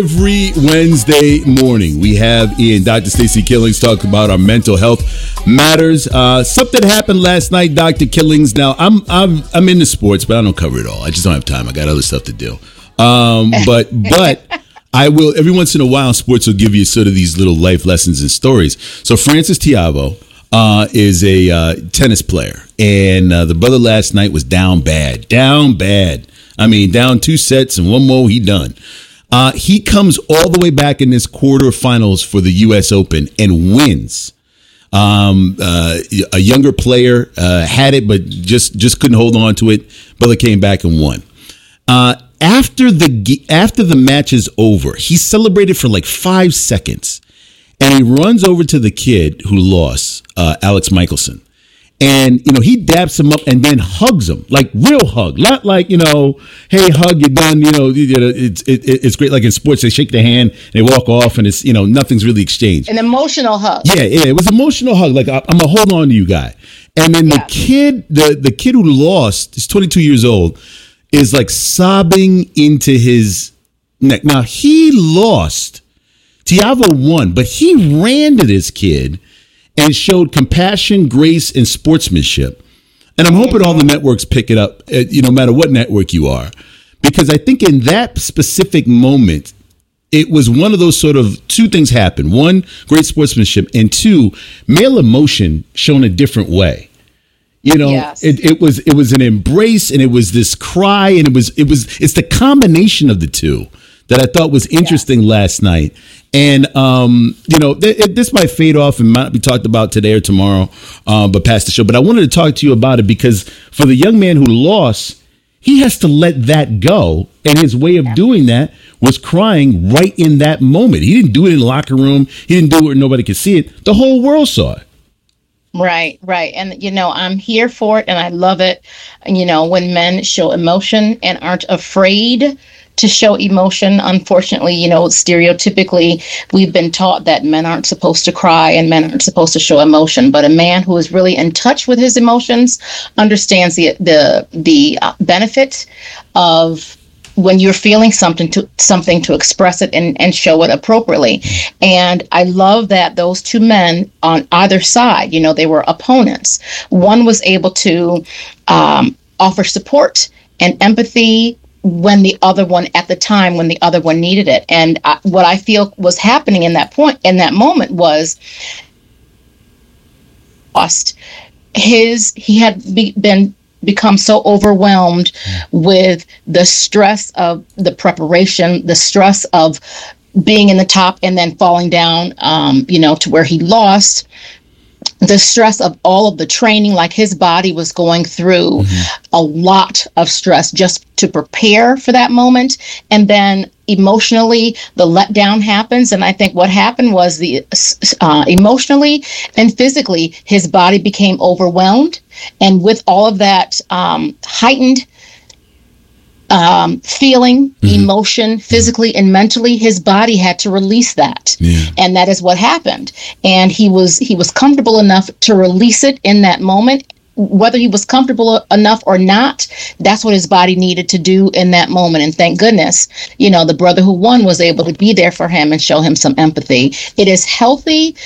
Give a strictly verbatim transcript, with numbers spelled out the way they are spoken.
Every Wednesday morning, we have Ian, Doctor Stacey Killings, talk about our mental health matters. Uh, something happened last night, Doctor Killings. Now, I'm I'm I'm into sports, but I don't cover it all. I just don't have time. I got other stuff to do. Um, but but I will every once in a while. Sports will give you sort of these little life lessons and stories. So Frances Tiafoe uh, is a uh, tennis player, and uh, the brother last night was down bad, down bad. I mean, down two sets and one more, he done. Uh, he comes all the way back in this quarterfinals for the U S Open and wins. Um, uh, a younger player uh, had it, but just just couldn't hold on to it. Brother came back and won. Uh, after the after the match is over, he celebrated for like five seconds, and he runs over to the kid who lost, uh, Alex Michelson. And, you know, he daps him up and then hugs him, like real hug, not like, you know, hey, hug, you're done. You know, it's it, it's great. Like in sports, they shake their hand, and they walk off, and it's, you know, nothing's really exchanged. An emotional hug. Yeah, yeah, it was an emotional hug. Like, I'm going to hold on to you, guy. And then yeah. the kid, the, the kid who lost, he's twenty-two years old, is like sobbing into his neck. Now, he lost. Tiafoe won, but he ran to this kid and showed compassion, grace, and sportsmanship. And I'm hoping all the networks pick it up, you know, no matter what network you are. Because I think in that specific moment, it was one of those sort of two things happened. One, great sportsmanship. And two, male emotion shown a different way. You know, yes. it, it was it was an embrace, and it was this cry, and it was it was it's the combination of the two that I thought was interesting yes. last night. And, um, you know, th- it, this might fade off and might be talked about today or tomorrow, uh, but past the show. But I wanted to talk to you about it because for the young man who lost, he has to let that go. And his way of yeah. doing that was crying right in that moment. He didn't do it in the locker room. He didn't do it where nobody could see it. The whole world saw it. Right, right. And, you know, I'm here for it and I love it. And, you know, when men show emotion and aren't afraid to show emotion. Unfortunately, you know, stereotypically, we've been taught that men aren't supposed to cry and men aren't supposed to show emotion. But a man who is really in touch with his emotions understands the the the uh, benefit of when you're feeling something to something to express it and, and show it appropriately. And I love that those two men on either side, you know, they were opponents. One was able to um, offer support and empathy when the other one at the time when the other one needed it. And I, what I feel was happening in that point, in that moment was lost his, he had be, been become so overwhelmed with the stress of the preparation, the stress of being in the top and then falling down, um, you know, to where he lost. The stress of all of the training, like his body was going through mm-hmm. a lot of stress just to prepare for that moment. And then emotionally, the letdown happens. And I think what happened was the uh, emotionally and physically, his body became overwhelmed. And with all of that um, heightened Um, feeling, mm-hmm. emotion, physically and mentally, his body had to release that. Yeah. And that is what happened. And he was he was comfortable enough to release it in that moment. Whether he was comfortable enough or not, that's what his body needed to do in that moment. And thank goodness, you know, the brother who won was able to be there for him and show him some empathy. It is healthy